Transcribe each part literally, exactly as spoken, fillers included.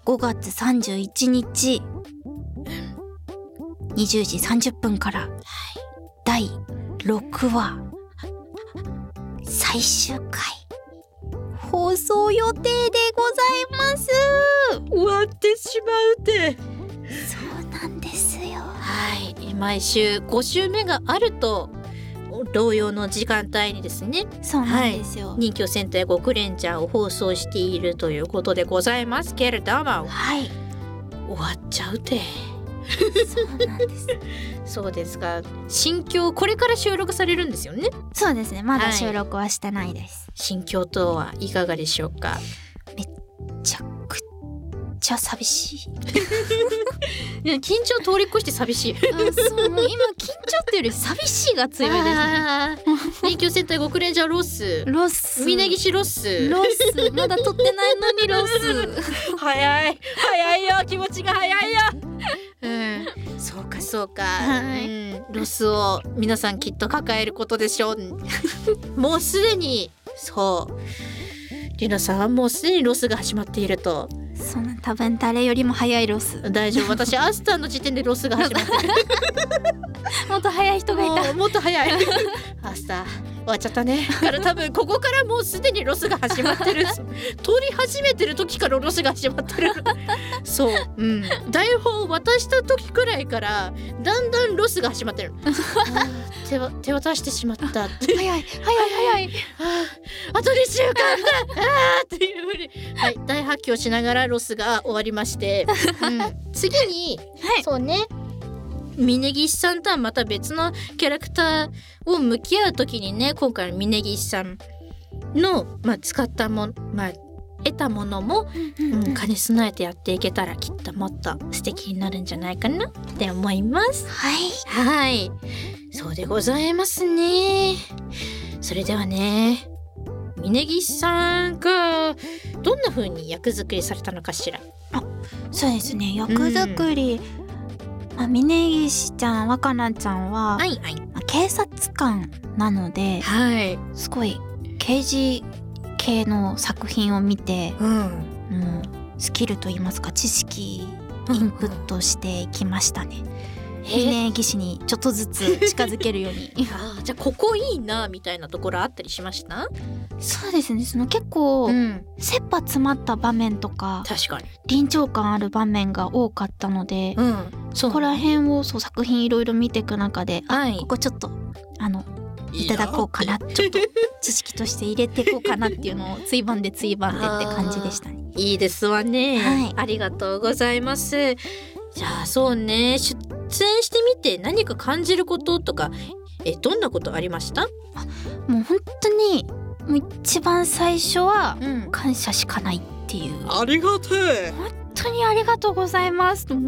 ごがつさんじゅういちにちにじゅうじさんじゅっぷんから、はい、だいろくわ最終回放送予定でございます。 終わってしまうて。 そうなんですよ。 はい、毎週ごしゅうめがあると同様の時間帯にですね、 そうなんですよ、 はい、任侠戦隊極レンジャーを放送しているということでございますけれども、 はい、 終わっちゃうて。 そうなんですそうですか。心境、これから収録されるんですよね。 そうですね、まだ収録はしてないです、 はい、心境とはいかがでしょうか。 めっちゃくちゃ寂しいいや、緊張通り越して寂しい。 そう、もう今緊張っていうより寂しいが強いですね。 任侠戦隊極レンジャーロスロス峯岸ロスロスまだ撮ってないのにロス早い早いよ、気持ちが早いよ。うん、そうかそうか、はい、うん、ロスを皆さんきっと抱えることでしょう。もうすでにそうリナさん、もうすでにロスが始まっていると。 そんな、多分誰よりも早いロス。 大丈夫、私アスターの時点でロスが始まってる。 もっと早い人がいた。 もっと早い。アスター終わっちゃったね。だから多分ここからもうすでにロスが始まってる。撮り始めてる時からロスが始まってる。そう、うん、台本を渡した時くらいからだんだんロスが始まってる。手, は手渡してしまったって。 早い早い早い。 あ, あとにしゅうかんだ。あっていうふうに、はい、大発狂しながらロスが終わりまして、うん、次に、はい、そうね、峯岸さんとはまた別のキャラクターを向き合うときにね、今回の峯岸さんの、まあ、使ったもの、まあ、得たものも、うんうん、兼ね備えてやっていけたらきっともっと素敵になるんじゃないかなって思います。 はいはい、そうでございますね。それではね、峯岸さんがどんな風に役作りされたのかしら。 あ、そうですね、役作り、うん、まあ、峯岸ちゃん、若菜ちゃんは、 はいはい、 まあ、警察官なので、 はい、 すごい刑事系の作品を見て、うん、もうスキルといいますか知識インプットしていきましたね。峯岸にちょっとずつ近づけるように。 あ、じゃあここいいなみたいなところあったりしました？ そうですね、その結構、うん、切羽詰まった場面とか、 確かに臨場感ある場面が多かったので、うん、そこら辺をそう作品いろいろ見ていく中で、はい、あ、ここちょっとあのいただこうかな、ちょっと知識として入れていこうかなっていうのをついばんでついばんでって感じでしたね。 いいですわね、はい、ありがとうございます。じゃあそうね、出演してみて何か感じることとか、えどんなことありました？ あ、もう本当にもう一番最初は感謝しかないっていう、 うん、ありがとう、 本当にありがとうございますと思って、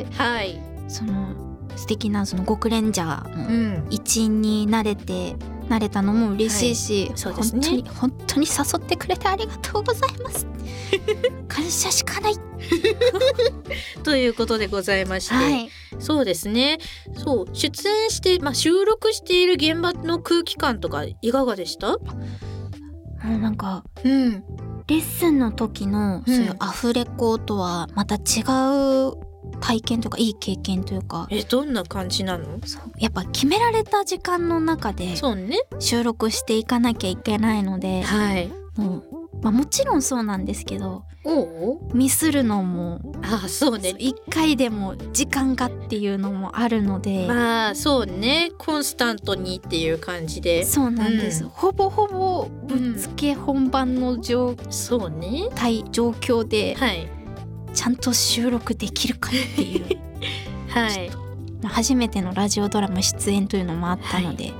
はい、 その素敵なその極レンジャーの一員になれて、うん、なれたのも嬉しいし、はい、そうですね、本当に本当に誘ってくれてありがとうございます感謝しかないということでございまして、 はい、 そうですね、そう出演して、まあ、収録している現場の空気感とかいかがでした？ もうなんか、うん、レッスンの時のそういうアフレコとはまた違う体験というか、いい経験というか。 え、どんな感じなの？ そう、やっぱ決められた時間の中で収録していかなきゃいけないので、 はい、 もう、まあ、もちろんそうなんですけど、 おミスるのも、 ああ、そうね、 いっかいでも時間がっていうのもあるので、 まあそうね、コンスタントにっていう感じで、 そうなんです、うん、ほぼほぼぶっつけ本番の状、うん、 そうね、 状況で、 はい、 ちゃんと収録できるかっていうはい、 初めてのラジオドラマ出演というのもあったので、はい、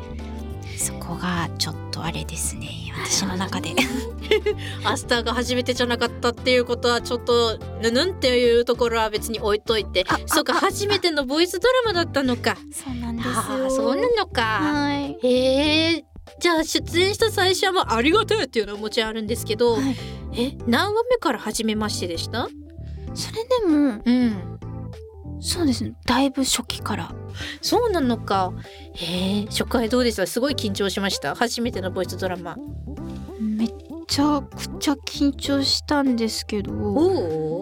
そこがちょっとあれですね、私の中でアスターが初めてじゃなかったっていうことはちょっとぬぬんっていうところは別に置いといて、そうか、初めてのボイスドラマだったのか。 そうなんですよ。 あ、そうなのか、 はい、 へえ。じゃあ出演した最初はもうありがとうっていうのはもちろんあるんですけど、はい、え何話目から初めましてでした？ それでも、 うん、 そうですね、だいぶ初期から。 そうなのか。へえ、初回どうでした？すごい緊張しました？初めてのボイスドラマ。 めっちゃくちゃ緊張したんですけど、 お